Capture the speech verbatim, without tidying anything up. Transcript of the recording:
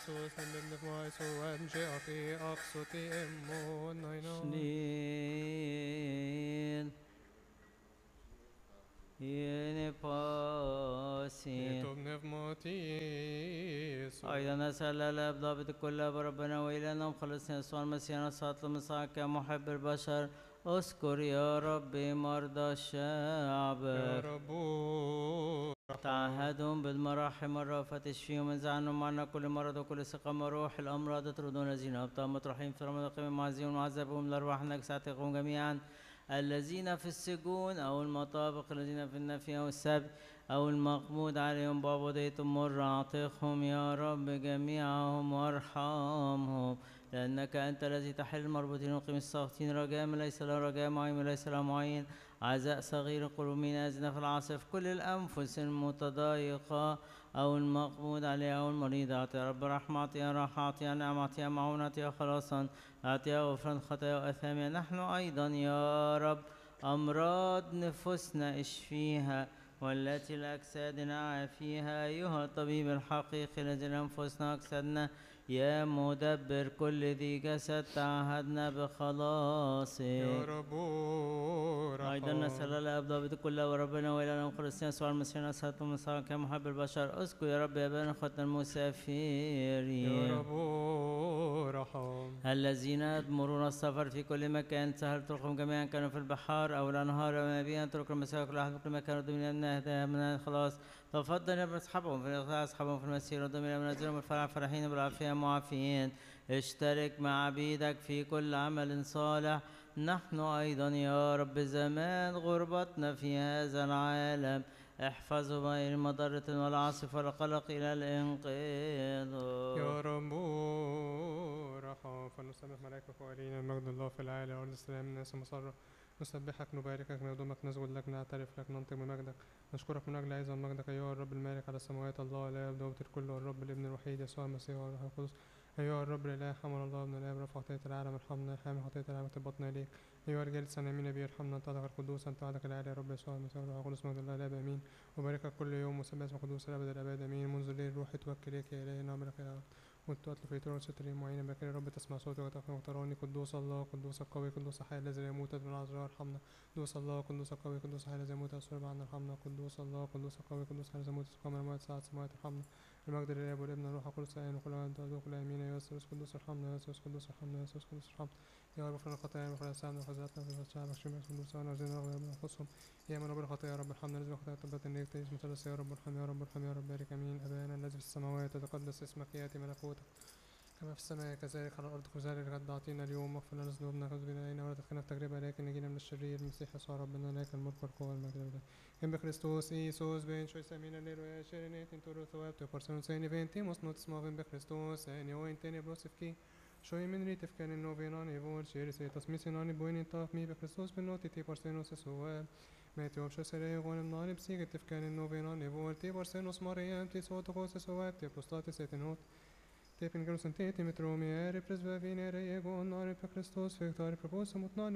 Jesus, and in the voice of M J R P, Oxuti, Emo, Naino. شنين ينفاسين يتوب نفموتيس. أيضا نسأل الأب ضابط الكل بربنا وإلهنا مخلصنا يسوع المسيح نصات لمساك يا محب البشر اذكر يا ربي مرضى الشعب يا رب تعهدهم بالمراحم والرأفة تشفيهم انزعنهم عنا كل مرض وكل سقم وروح الأمراض اطردون الذين أبطأ مطرحين في رمضان قيم معزيهم وعذبهم الأرواح النجسات يقوم جميعا الذين في السجون أو المطابق الذين في النفي أو السبت أو المقبوض عليهم بعبودية مر أعطيهم يا رب جميعهم وارحمهم لأنك أنت الذي تحل المربوطين وقيم الساخطين رجاء من ليس له رجاء معين من ليس له معين عزاء صغير قلوب من أزنا في العاصف كل الأنفس المتضايقة أو المقبوض عليها أو المريضة أعطي رب رحمة أعطيها راحة أعطيها نعمة أعطيها معونة أعطيها خلاصا أعطيها غفران خطايا وأثامها نحن أيضا يا رب أمراض نفوسنا اشفيها والتي لأجسادنا عافيها أيها الطبيب الحقيقي الذي لأنفسنا وأجسادنا يا مدبر كل ذي جسد تعهدنا بخلاصك يا رب أيضا نسأل الأب ضابط كل وربنا وإلهنا مخلصنا يسوع المسيح نسأل مساك يا محب البشر اذكر يا رب يا بني أخوتنا المسافرين يا رب رحم الذين يضمرون السفر في كل مكان سهل طرقهم جميعا كانوا في البحار أو الأنهار وما بين طرق المساء كل واحد في كل مكان ودمنا من هدايا من الخلاص تفضل يا أصحابهم في الإخلاص أصحابهم في المسير ودمنا من نزلهم الفرح فرحين بالعافية معافيين اشترك مع عبيدك في كل عمل صالح نحن أيضا يا رب زمان غربتنا في هذا العالم احفظوا غير مضرة والعاصف والقلق إلى الإنقاذ يا رب رحم فنسبح ملائكة وإلينا المجد الله في العالي والأرض السلام الناس مسرة نسبحك نباركك نخدمك نسجد لك نعترف لك ننطق بمجدك نشكرك من أجل عظم مجدك أيها الرب المالك على السماوات الله لا يبدأ الكل والرب الابن الوحيد يسوع المسيح والروح القدس أيها الرب الإله حمل الله ابن الآب رفع خطية العالم ارحمنا حامل خطية العالم تبطنا إليك أيها الجالس عن يمين أبي ارحمنا أنت القدوس أنت وحدك العالي يا رب يسوع المسيح والروح القدس مجد الله الآب آمين وباركك كل يوم وسبح اسمك قدوس الأبد الأبد آمين منذ الليل روح توكل إليك يا إلهي نعملك يا وانت أطلب في طرق ستر معينة بكر يا رب تسمع صوتي وتفهم وتراني قدوس الله قدوس القوي قدوس الحي الذي لا يموت من العذراء ارحمنا قدوس الله قدوس القوي قدوس الحي الذي يموت أسرع عنا ارحمنا قدوس الله قدوس القوي قدوس الحي الذي يموت قام الموت ساعة سماوات ارحمنا المجد للآب والابن والروح القدس الآن وكل وقت وكل آمين يا يسوع قدوس ارحمنا يا يسوع قدوس ارحمنا يا يسوع قدوس ارحمنا يا رب اغفر لنا خطايانا وخطايا سامنا وخزاتنا في الشعب اشفينا من السوء وزينا رغم من انفسهم يا من رب الخطايا يا رب ارحمنا الذي خطايا تبت النيك تيس مثلث يا رب ارحم يا رب ارحم يا رب بارك امين ابانا الذي في السماوات تتقدس اسمك ياتي ملكوتك كما في السماء كذلك على الارض خذلك غدا اعطينا اليوم واغفر لنا ذنوبنا خذ بنا الينا ولا تدخلنا في تجربه لكن نجينا من الشرير المسيح يسوع ربنا لك الملك والقوه والمجد ان بخريستوس ايسوس بين شوي سامينا نيرو يا شيرينيتين تورو ثواب تبرسون سيني فينتي مصنوت سماغن بخريستوس اني وين تاني بروسفكي شوي من ريت فكان النوفيناني فور شيري سيتاس ميسيناني بوين طاف مي بخريستوس بنوتي تي برسينوس سواب ماتي وبشو سريه غون النار بسيغ تفكان النوفيناني فور تي برسينوس مريم تي صوت غوس سواب تي بروستاتي سيتنوت تي بنجرو سنتي تي مترومي اري برزبا فيني ريغون ناري بخريستوس فيكتاري بربوس متناني